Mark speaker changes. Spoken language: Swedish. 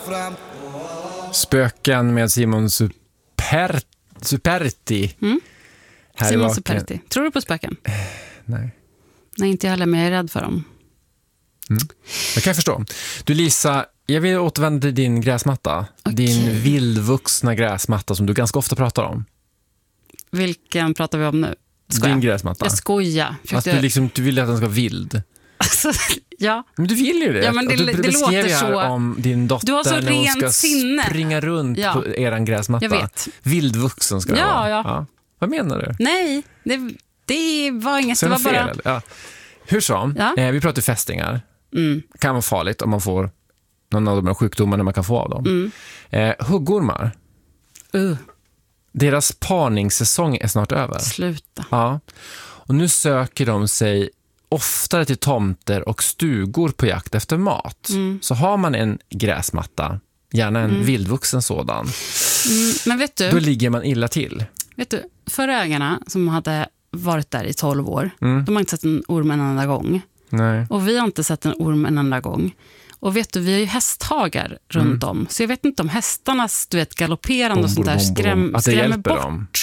Speaker 1: Spöken med Simon Superti.
Speaker 2: Simon Superti. Tror du på spöken?
Speaker 1: Nej.
Speaker 2: Nej, inte jag heller, men jag är rädd för dem.
Speaker 1: Jag kan förstå. Du Lisa, jag vill återvända till din gräsmatta.
Speaker 2: Okay.
Speaker 1: Din vildvuxna gräsmatta som du ganska ofta pratar om.
Speaker 2: Vilken pratar vi om nu?
Speaker 1: Din gräsmatta.
Speaker 2: Jag skojar.
Speaker 1: Du vill att den ska vara vild.
Speaker 2: Alltså, ja.
Speaker 1: Men du vill ju det.
Speaker 2: Ja, men det låter så.
Speaker 1: Om din dotter
Speaker 2: du har så
Speaker 1: när hon ska
Speaker 2: sinne.
Speaker 1: Springa runt på eran gräsmatta.
Speaker 2: Jag vet.
Speaker 1: Vildvuxen ska det vara.
Speaker 2: Ja.
Speaker 1: Vad menar du?
Speaker 2: Nej, det var inget. Det var bara...
Speaker 1: Ja. Hur som, vi pratar fästingar. Kan vara farligt om man får någon av de här sjukdomarna man kan få av dem. Huggormar. Deras parningssäsong är snart över.
Speaker 2: Sluta.
Speaker 1: Ja. Och nu söker de sig oftare till tomter och stugor på jakt efter mat. Så har man en gräsmatta, gärna en vildvuxen sådan,
Speaker 2: men vet du,
Speaker 1: då ligger man illa till.
Speaker 2: Vet du, förra ägarna som hade varit där i 12 år, de har inte sett en orm en enda gång.
Speaker 1: Nej.
Speaker 2: Och vi har inte sett en orm en enda gång. Och vet du, vi har ju hästhagar runt om. Så jag vet inte om hästarnas, galopperande och sånt där skrämmer bort
Speaker 1: dem.